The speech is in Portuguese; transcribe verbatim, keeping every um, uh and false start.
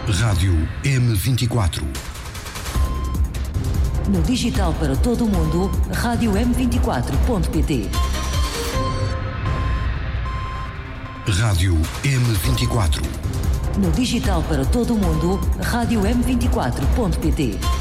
Rádio M vinte e quatro. No digital para todo o mundo, rádio m vinte e quatro ponto pt. Rádio M vinte e quatro. No digital para todo o mundo, rádio m vinte e quatro ponto pt.